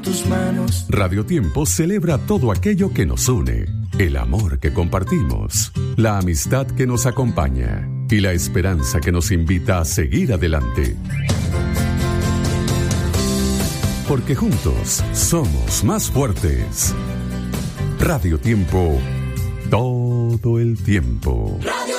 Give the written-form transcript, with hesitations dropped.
tus manos. Radio Tiempo celebra todo aquello que nos une, el amor que compartimos, la amistad que nos acompaña y la esperanza que nos invita a seguir adelante. Porque juntos somos más fuertes. Radio Tiempo, todo el tiempo. Radio